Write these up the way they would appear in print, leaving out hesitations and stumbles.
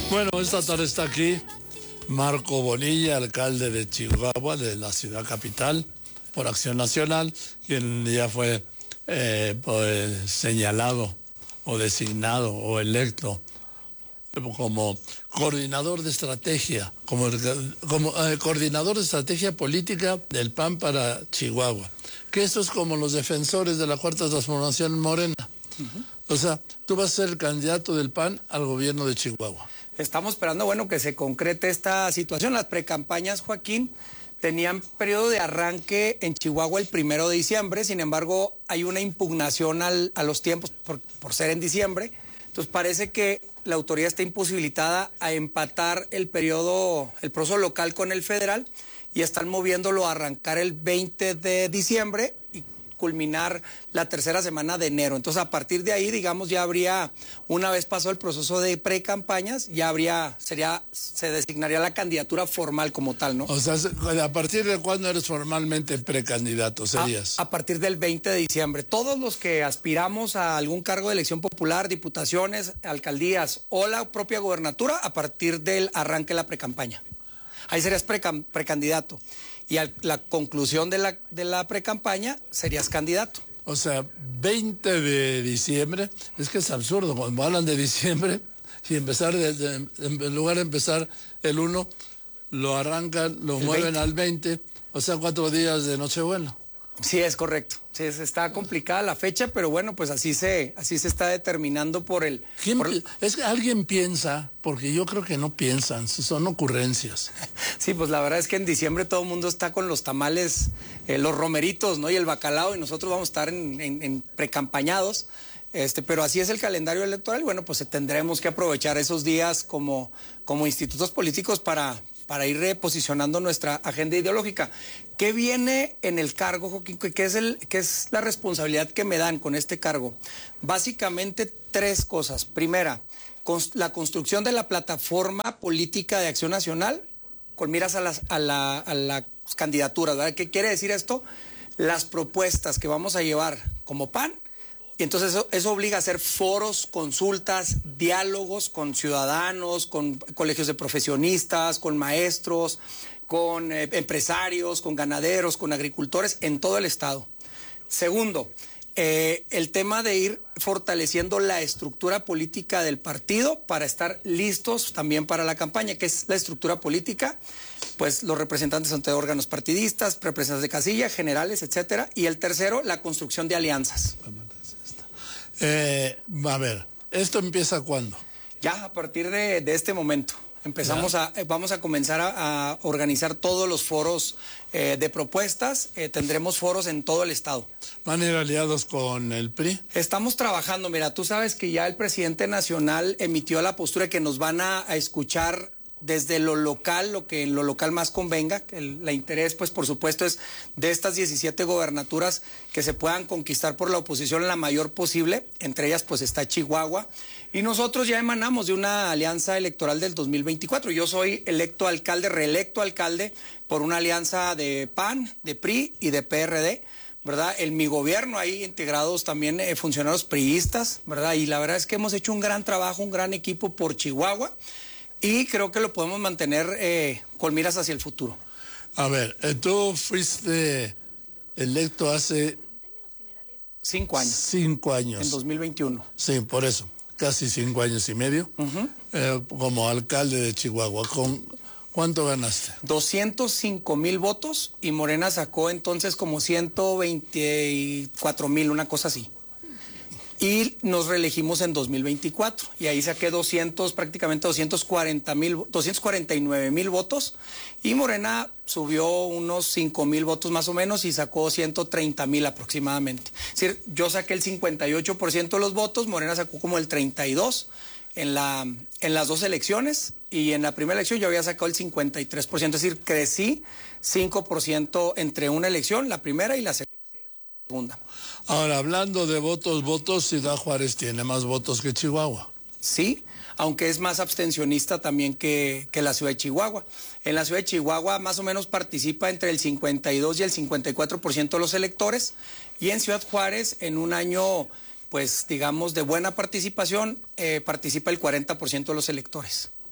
Bueno, esta tarde está aquí Marco Bonilla, alcalde de Chihuahua, de la ciudad capital, por Acción Nacional, quien ya fue pues, señalado o designado o electo como coordinador de estrategia, como coordinador de estrategia política del PAN para Chihuahua. Que eso es como los defensores de la Cuarta Transformación en Morena. O sea, tú vas a ser el candidato del PAN al gobierno de Chihuahua. Estamos esperando, bueno, que se concrete esta situación. Las precampañas, Joaquín, tenían periodo de arranque en Chihuahua el 1 de diciembre, sin embargo, hay una impugnación a los tiempos por ser en diciembre. Entonces parece que la autoridad está imposibilitada a empatar el proceso local con el federal y están moviéndolo a arrancar el 20 de diciembre y culminar la tercera semana de enero. Entonces, a partir de ahí, digamos, ya habría, una vez pasó el proceso de precampañas, ya se designaría la candidatura formal como tal, ¿no? O sea, ¿a partir de cuándo eres formalmente precandidato, serías? A partir del 20 de diciembre. Todos los que aspiramos a algún cargo de elección popular, diputaciones, alcaldías o la propia gobernatura, a partir del arranque de la precampaña. Ahí serías precandidato. Y a la conclusión de la precampaña serías candidato. O sea, 20 de diciembre, es que es absurdo, cuando hablan de diciembre y en lugar de empezar el 1, lo arrancan, lo mueven 20. Al 20, o sea, 4 días de Nochebuena. Sí, es correcto. Sí, está complicada la fecha, pero bueno, pues así se está determinando Es que alguien piensa, porque yo creo que no piensan, son ocurrencias. Sí, pues la verdad es que en diciembre todo el mundo está con los tamales, los romeritos, ¿no? Y el bacalao, y nosotros vamos a estar en precampañados. Pero así es el calendario electoral. Bueno, pues tendremos que aprovechar esos días como institutos políticos para ir reposicionando nuestra agenda ideológica. ¿Qué viene en el cargo, Joaquín? ¿Qué es la responsabilidad que me dan con este cargo? Básicamente 3 cosas. Primera, la construcción de la plataforma política de Acción Nacional con miras a las candidaturas, ¿verdad? ¿Qué quiere decir esto? Las propuestas que vamos a llevar como PAN. Y entonces eso obliga a hacer foros, consultas, diálogos con ciudadanos, con colegios de profesionistas, con maestros, con empresarios, con ganaderos, con agricultores en todo el estado. Segundo, el tema de ir fortaleciendo la estructura política del partido para estar listos también para la campaña. ¿Qué es la estructura política? Pues los representantes ante órganos partidistas, representantes de casilla, generales, etcétera. Y el tercero, la construcción de alianzas. A ver, ¿esto empieza cuándo? Ya, a partir de este momento. Vamos a comenzar a organizar todos los foros de propuestas. Tendremos foros en todo el estado. ¿Van a ir aliados con el PRI? Estamos trabajando. Mira, tú sabes que ya el presidente nacional emitió la postura de que nos van a escuchar desde lo local, lo que en lo local más convenga. El interés, pues, por supuesto, es de estas 17 gobernaturas que se puedan conquistar por la oposición la mayor posible. Entre ellas, pues, está Chihuahua. Y nosotros ya emanamos de una alianza electoral del 2024. Yo soy reelecto alcalde por una alianza de PAN, de PRI y de PRD, ¿verdad? En mi gobierno hay integrados también funcionarios priistas, ¿verdad? Y la verdad es que hemos hecho un gran trabajo, un gran equipo por Chihuahua. Y creo que lo podemos mantener con miras hacia el futuro. A ver, tú fuiste electo hace 5 años. 5 años. En 2021. Sí, por eso. Casi 5 años y medio. Como alcalde de Chihuahua. ¿Cuánto ganaste? 205,000 votos y Morena sacó entonces como 124,000, una cosa así. Y nos reelegimos en 2024 y ahí saqué prácticamente 249,000 votos y Morena subió unos 5,000 votos más o menos y sacó 130,000 aproximadamente. Es decir, yo saqué el 58% de los votos, Morena sacó como el 32% en las 2 elecciones y en la primera elección yo había sacado el 53%, es decir, crecí 5% entre una elección, la primera y la segunda. Ahora, hablando de votos, Ciudad Juárez tiene más votos que Chihuahua. Sí, aunque es más abstencionista también que la ciudad de Chihuahua. En la ciudad de Chihuahua más o menos participa entre el 52 y el 54% de los electores y en Ciudad Juárez en un año, pues digamos, de buena participación, participa el 40% de los electores.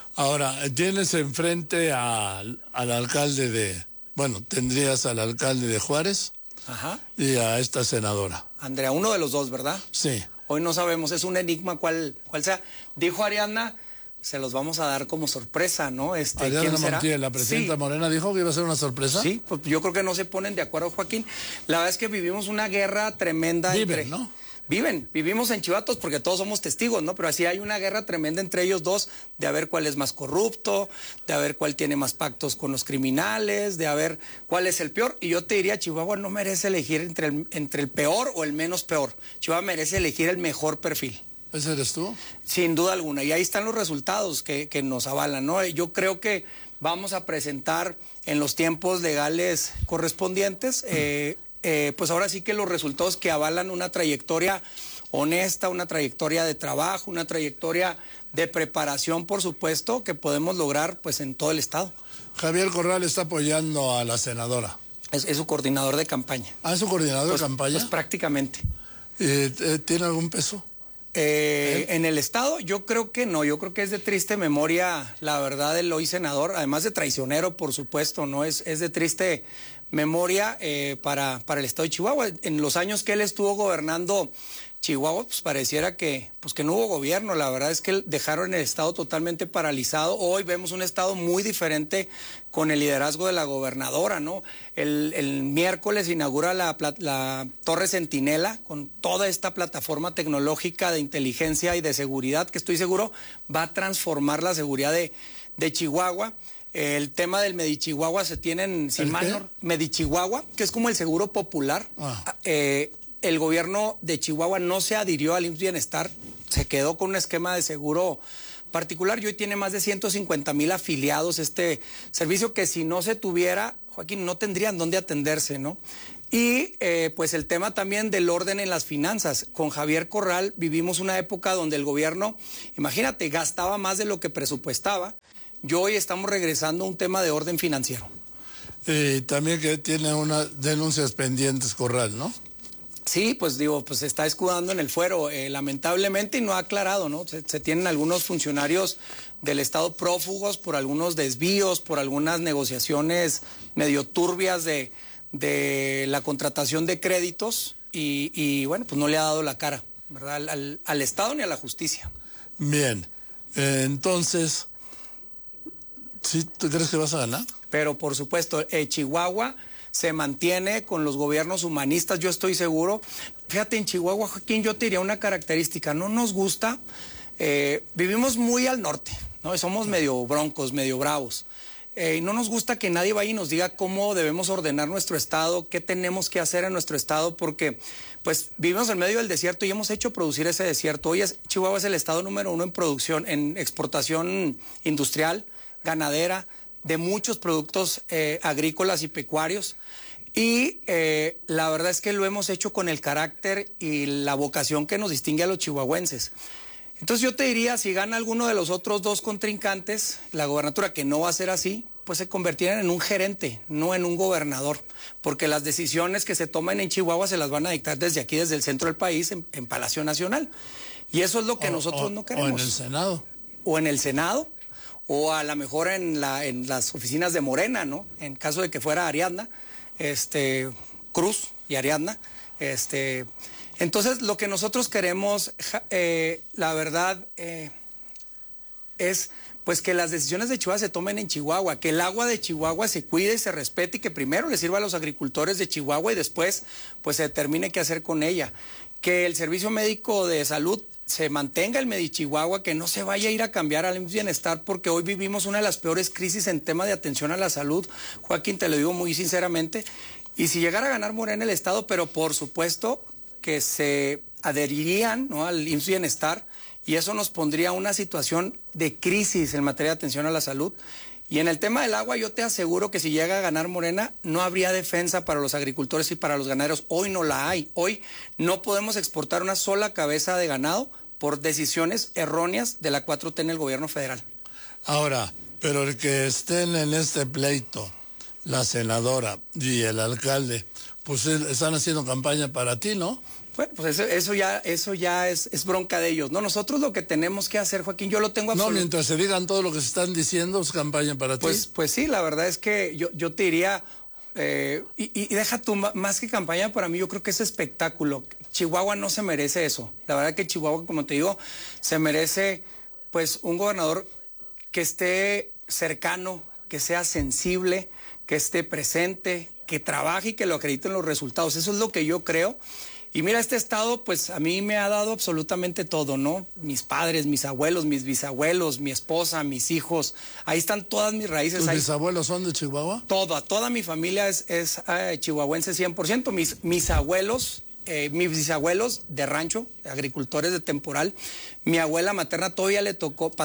Ahora, tienes enfrente al alcalde tendrías al alcalde de Juárez. Ajá. Y a esta senadora. Andrea, uno de los dos, ¿verdad? Sí. Hoy no sabemos, es un enigma cuál sea. Dijo Ariadna, se los vamos a dar como sorpresa, ¿no? Ariadna Montiel, la presidenta Morena, dijo que iba a ser una sorpresa. Sí, pues yo creo que no se ponen de acuerdo, Joaquín. La verdad es que vivimos una guerra tremenda ¿no? Vivimos en chivatos porque todos somos testigos, ¿no? Pero así hay una guerra tremenda entre ellos dos de a ver cuál es más corrupto, de a ver cuál tiene más pactos con los criminales, de a ver cuál es el peor. Y yo te diría, Chihuahua no merece elegir entre el peor o el menos peor. Chihuahua merece elegir el mejor perfil. ¿Ese eres tú? Sin duda alguna. Y ahí están los resultados que nos avalan, ¿no? Yo creo que vamos a presentar en los tiempos legales correspondientes pues ahora sí que los resultados que avalan una trayectoria honesta, una trayectoria de trabajo, una trayectoria de preparación, por supuesto, que podemos lograr pues en todo el estado. Javier Corral está apoyando a la senadora. Es su coordinador de campaña. ¿Ah, es su coordinador de campaña? Pues prácticamente. ¿Tiene algún peso? En el estado yo creo que no, yo creo que es de triste memoria, la verdad, el hoy senador, además de traicionero, por supuesto, no es de triste memoria para el estado de Chihuahua. En los años que él estuvo gobernando Chihuahua, pues pareciera que no hubo gobierno. La verdad es que dejaron el estado totalmente paralizado. Hoy vemos un estado muy diferente con el liderazgo de la gobernadora, ¿no? El miércoles inaugura la Torre Centinela con toda esta plataforma tecnológica de inteligencia y de seguridad que estoy seguro va a transformar la seguridad de Chihuahua. El tema del Medichihuahua se tienen, sin mal, Medichihuahua, que es como el seguro popular. El gobierno de Chihuahua no se adhirió al IMSS Bienestar, se quedó con un esquema de seguro particular y hoy tiene más de 150,000 afiliados este servicio que si no se tuviera, Joaquín, no tendrían dónde atenderse, ¿no? Y pues el tema también del orden en las finanzas. Con Javier Corral vivimos una época donde el gobierno, imagínate, gastaba más de lo que presupuestaba. Y hoy estamos regresando a un tema de orden financiero. También que tiene unas denuncias pendientes Corral, ¿no? Sí, pues se está escudando en el fuero, lamentablemente, y no ha aclarado, ¿no? Se tienen algunos funcionarios del Estado prófugos por algunos desvíos, por algunas negociaciones medio turbias de la contratación de créditos y bueno, pues no le ha dado la cara, ¿verdad? Al Estado ni a la justicia. Bien, entonces, ¿sí tú crees que vas a ganar? Pero por supuesto, Chihuahua se mantiene con los gobiernos humanistas, yo estoy seguro. Fíjate, en Chihuahua, Joaquín, yo te diría una característica, no nos gusta, vivimos muy al norte, ¿no? Somos medio broncos, medio bravos. Y no nos gusta que nadie vaya y nos diga cómo debemos ordenar nuestro estado, qué tenemos que hacer en nuestro estado, porque pues vivimos en medio del desierto y hemos hecho producir ese desierto. Hoy Chihuahua es el estado número 1 en producción, en exportación industrial, ganadera, de muchos productos agrícolas y pecuarios. Y la verdad es que lo hemos hecho con el carácter y la vocación que nos distingue a los chihuahuenses. Entonces yo te diría, si gana alguno de los otros dos contrincantes, la gobernatura, que no va a ser así, pues se convertirán en un gerente, no en un gobernador, porque las decisiones que se toman en Chihuahua se las van a dictar desde aquí, desde el centro del país, en Palacio Nacional. Y eso es lo que nosotros no queremos. O en el Senado. O en el Senado, o a lo mejor en las oficinas de Morena, ¿no? En caso de que fuera Ariadna, Cruz y Ariadna, Entonces, lo que nosotros queremos, la verdad, es pues que las decisiones de Chihuahua se tomen en Chihuahua, que el agua de Chihuahua se cuide y se respete y que primero le sirva a los agricultores de Chihuahua y después pues se determine qué hacer con ella. Que el servicio médico de salud se mantenga, el Medichihuahua, que no se vaya a ir a cambiar al IMSS Bienestar, porque hoy vivimos una de las peores crisis en tema de atención a la salud. Joaquín, te lo digo muy sinceramente. Y si llegara a ganar Morena el Estado, pero por supuesto que se adherirían, ¿no?, al IMSS Bienestar, y eso nos pondría una situación de crisis en materia de atención a la salud. Y en el tema del agua, yo te aseguro que si llega a ganar Morena, no habría defensa para los agricultores y para los ganaderos. Hoy no la hay. Hoy no podemos exportar una sola cabeza de ganado por decisiones erróneas de la 4T en el gobierno federal. Ahora, pero el que estén en este pleito, la senadora y el alcalde, pues están haciendo campaña para ti, ¿no? Bueno, pues eso ya es bronca de ellos, ¿no? Nosotros lo que tenemos que hacer, Joaquín, yo lo tengo No, mientras se digan todo lo que se están diciendo, es campaña para ti. Pues sí, la verdad es que yo te diría, y deja tú, más que campaña para mí, yo creo que es espectáculo. Chihuahua no se merece eso. La verdad que Chihuahua, como te digo, se merece pues un gobernador que esté cercano, que sea sensible, que esté presente, que trabaje y que lo acredite en los resultados. Eso es lo que yo creo. Y mira, este estado, pues a mí me ha dado absolutamente todo, ¿no? Mis padres, mis abuelos, mis bisabuelos, mi esposa, mis hijos. Ahí están todas mis raíces. ¿Tus bisabuelos son de Chihuahua? Toda mi familia es chihuahuense 100%. Mis bisabuelos de rancho, agricultores de temporal. Mi abuela paterna todavía le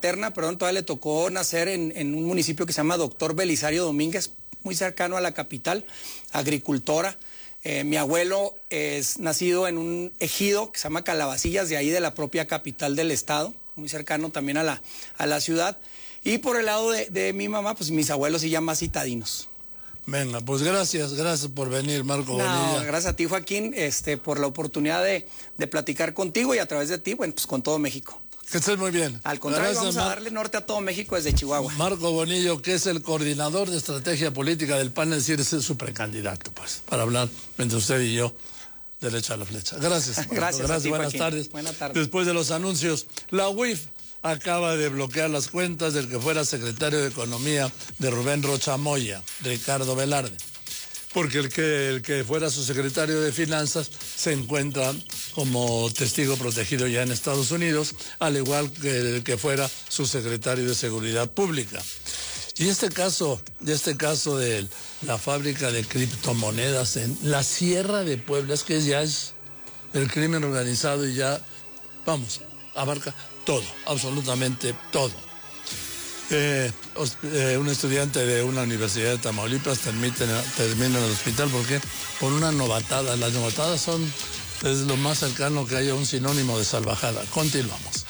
tocó nacer en un municipio que se llama Doctor Belisario Domínguez, muy cercano a la capital, agricultora. Mi abuelo es nacido en un ejido que se llama Calabacillas, de ahí de la propia capital del estado, muy cercano también a la ciudad. Y por el lado de mi mamá, pues mis abuelos sí ya más citadinos. Venga, pues gracias por venir, Marco Bonilla. Gracias a ti, Joaquín, por la oportunidad de platicar contigo y a través de ti, bueno, pues con todo México. Que estés muy bien. Al contrario, vamos a darle norte a todo México desde Chihuahua. Marco Bonillo, que es el coordinador de estrategia política del PAN, es decir, es su precandidato, pues, para hablar entre usted y yo, derecha a la flecha. Gracias, Marco. Gracias a ti, buenas Joaquín. tardes. Buenas tardes. Después de los anuncios, la UIF acaba de bloquear las cuentas del que fuera secretario de Economía de Rubén Rocha Moya, Ricardo Velarde, porque el que fuera su secretario de Finanzas se encuentra como testigo protegido ya en Estados Unidos, al igual que el que fuera su secretario de Seguridad Pública. Y este caso de la fábrica de criptomonedas en la Sierra de Puebla, es que ya es el crimen organizado y ya, vamos, abarca todo, absolutamente todo. Un estudiante de una universidad de Tamaulipas termina en el hospital porque por una novatada. Las novatadas es lo más cercano que haya un sinónimo de salvajada. Continuamos.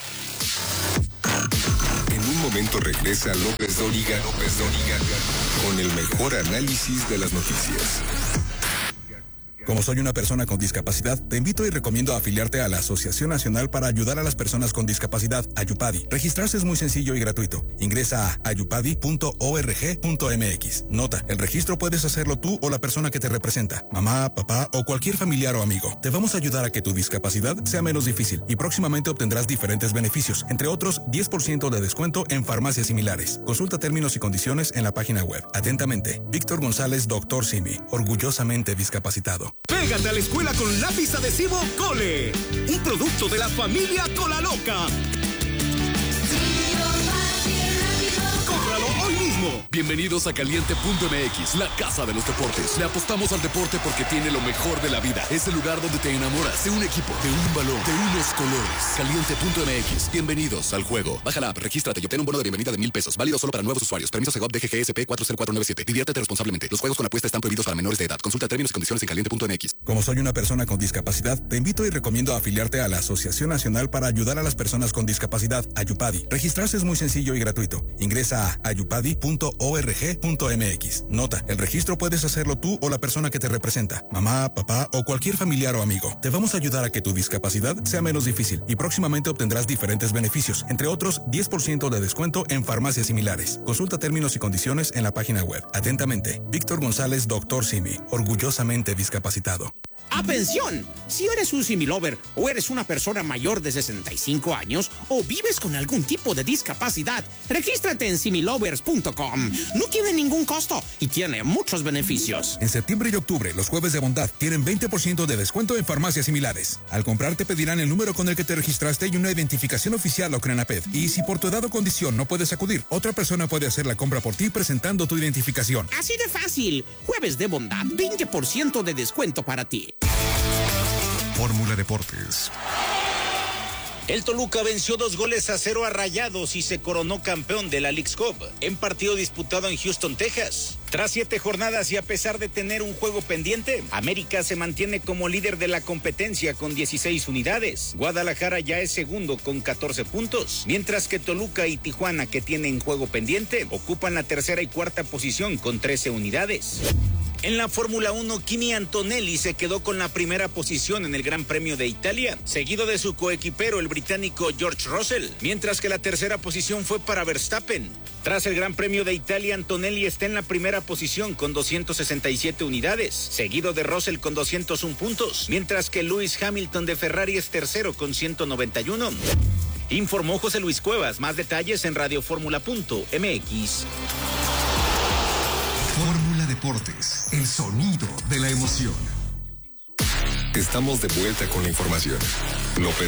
En un momento regresa López Dóriga con el mejor análisis de las noticias. Como soy una persona con discapacidad, te invito y recomiendo afiliarte a la Asociación Nacional para Ayudar a las Personas con Discapacidad, Ayupadi. Registrarse es muy sencillo y gratuito. Ingresa a ayupadi.org.mx. Nota, el registro puedes hacerlo tú o la persona que te representa, mamá, papá o cualquier familiar o amigo. Te vamos a ayudar a que tu discapacidad sea menos difícil y próximamente obtendrás diferentes beneficios, entre otros 10% de descuento en farmacias similares. Consulta términos y condiciones en la página web. Atentamente, Víctor González, Dr. Simi, orgullosamente discapacitado. Pégate a la escuela con lápiz adhesivo Cole, un producto de la familia Cola Loca. ¡Cómpralo hoy mismo! Bienvenidos a Caliente.mx, la casa de los deportes. Le apostamos al deporte porque tiene lo mejor de la vida. Es el lugar donde te enamoras de un equipo, de un balón, de unos colores. Caliente.mx, bienvenidos al juego. Baja la app, regístrate y obtén un bono de bienvenida de $1,000. Válido solo para nuevos usuarios. Permiso Segov DGGSP 40497. Diviértete responsablemente. Los juegos con apuesta están prohibidos para menores de edad. Consulta términos y condiciones en Caliente.mx. Como soy una persona con discapacidad, te invito y recomiendo afiliarte a la Asociación Nacional para Ayudar a las Personas con Discapacidad, Ayupadi. Registrarse es muy sencillo y gratuito. Ingresa a ayupadi.org.mx. Nota, el registro puedes hacerlo tú o la persona que te representa, mamá, papá o cualquier familiar o amigo. Te vamos a ayudar a que tu discapacidad sea menos difícil y próximamente obtendrás diferentes beneficios, entre otros 10% de descuento en farmacias similares. Consulta términos y condiciones en la página web. Atentamente, Víctor González, Dr. Simi, orgullosamente discapacitado. ¡Atención! Si eres un similover o eres una persona mayor de 65 años o vives con algún tipo de discapacidad, regístrate en similovers.com. No tiene ningún costo y tiene muchos beneficios. En septiembre y octubre, los jueves de bondad tienen 20% de descuento en farmacias similares. Al comprar te pedirán el número con el que te registraste y una identificación oficial o CRENAPED. Y si por tu edad o condición no puedes acudir, otra persona puede hacer la compra por ti presentando tu identificación. Así de fácil. Jueves de bondad, 20% de descuento para ti. Fórmula Deportes. El Toluca venció 2-0 a Rayados y se coronó campeón de la Leagues Cup en partido disputado en Houston, Texas. Tras 7 jornadas y a pesar de tener un juego pendiente, América se mantiene como líder de la competencia con 16 unidades. Guadalajara ya es segundo con 14 puntos, mientras que Toluca y Tijuana, que tienen juego pendiente, ocupan la tercera y cuarta posición con 13 unidades. En la Fórmula 1, Kimi Antonelli se quedó con la primera posición en el Gran Premio de Italia, seguido de su coequipero, el británico George Russell, mientras que la tercera posición fue para Verstappen. Tras el Gran Premio de Italia, Antonelli está en la primera posición con 267 unidades, seguido de Russell con 201 puntos, mientras que Lewis Hamilton de Ferrari es tercero con 191. Informó José Luis Cuevas. Más detalles en radioformula.mx. Fórmula Deportes, el sonido de la emoción. Estamos de vuelta con la información. López